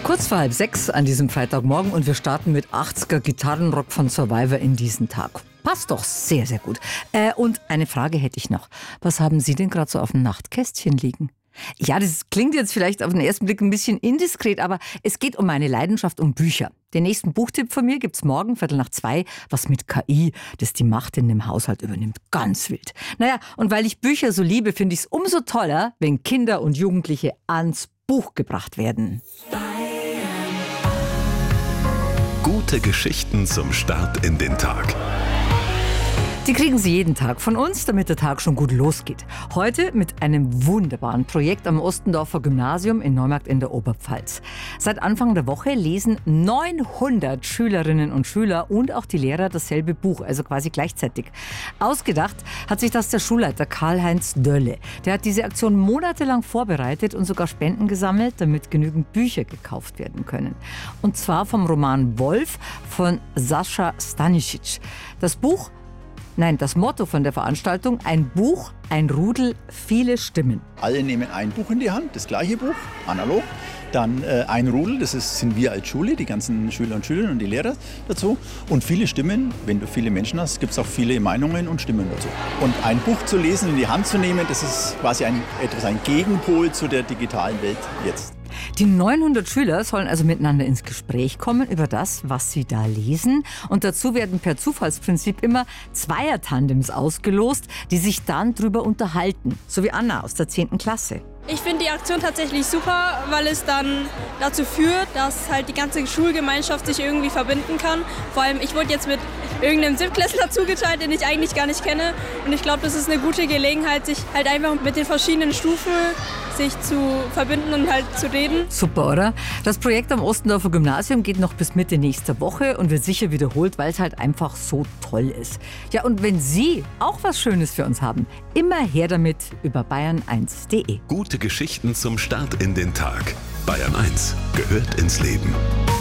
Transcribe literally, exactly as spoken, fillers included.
Kurz vor halb sechs an diesem Freitagmorgen und wir starten mit achtziger Gitarrenrock von Survivor in diesen Tag. Passt doch sehr, sehr gut. Äh, und eine Frage hätte ich noch. Was haben Sie denn gerade so auf dem Nachtkästchen liegen? Ja, das klingt jetzt vielleicht auf den ersten Blick ein bisschen indiskret, aber es geht um meine Leidenschaft um Bücher. Den nächsten Buchtipp von mir gibt's morgen, Viertel nach zwei, was mit K I, das die Macht in dem Haushalt übernimmt. Ganz wild. Naja, und weil ich Bücher so liebe, finde ich es umso toller, wenn Kinder und Jugendliche ans Buch gebracht werden. Gute Geschichten zum Start in den Tag. Die kriegen Sie jeden Tag von uns, damit der Tag schon gut losgeht. Heute mit einem wunderbaren Projekt am Ostendorfer Gymnasium in Neumarkt in der Oberpfalz. Seit Anfang der Woche lesen neunhundert Schülerinnen und Schüler und auch die Lehrer dasselbe Buch, also quasi gleichzeitig. Ausgedacht hat sich das der Schulleiter Karl-Heinz Dölle. Der hat diese Aktion monatelang vorbereitet und sogar Spenden gesammelt, damit genügend Bücher gekauft werden können. Und zwar vom Roman Wolf von Sascha Stanisic. Das Buch Nein, das Motto von der Veranstaltung: ein Buch, ein Rudel, viele Stimmen. Alle nehmen ein Buch in die Hand, das gleiche Buch, analog. Dann äh, ein Rudel, das ist, sind wir als Schule, die ganzen Schüler und Schülerinnen und die Lehrer dazu. Und viele Stimmen, wenn du viele Menschen hast, gibt es auch viele Meinungen und Stimmen dazu. Und ein Buch zu lesen, in die Hand zu nehmen, das ist quasi ein, etwas ein Gegenpol zu der digitalen Welt jetzt. Die neunhundert Schüler sollen also miteinander ins Gespräch kommen über das, was sie da lesen. Und dazu werden per Zufallsprinzip immer Zweiertandems ausgelost, die sich dann drüber unterhalten. So wie Anna aus der zehnten Klasse. Ich finde die Aktion tatsächlich super, weil es dann dazu führt, dass halt die ganze Schulgemeinschaft sich irgendwie verbinden kann. Vor allem, ich wurde jetzt mit irgendeinem Siebtklässler zugeteilt, den ich eigentlich gar nicht kenne. Und ich glaube, das ist eine gute Gelegenheit, sich halt einfach mit den verschiedenen Stufen sich zu verbinden und halt zu reden. Super, oder? Das Projekt am Ostendorfer Gymnasium geht noch bis Mitte nächster Woche und wird sicher wiederholt, weil es halt einfach so toll ist. Ja, und wenn Sie auch was Schönes für uns haben, immer her damit über bayern eins punkt de. Gute Geschichten zum Start in den Tag. Bayern eins gehört ins Leben.